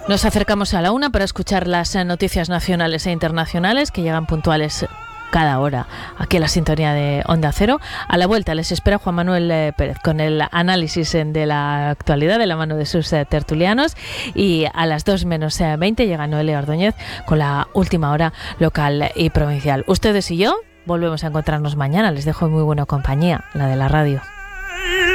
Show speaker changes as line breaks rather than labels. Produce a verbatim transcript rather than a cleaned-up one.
Nos acercamos a la una para escuchar las noticias nacionales e internacionales que llegan puntuales cada hora aquí en la sintonía de Onda Cero. A la vuelta les espera Juan Manuel Pérez con el análisis de la actualidad de la mano de sus tertulianos, y a las dos menos veinte llega Noelia Ordóñez con la última hora local y provincial. Ustedes y yo volvemos a encontrarnos mañana. Les dejo en muy buena compañía, la de la radio.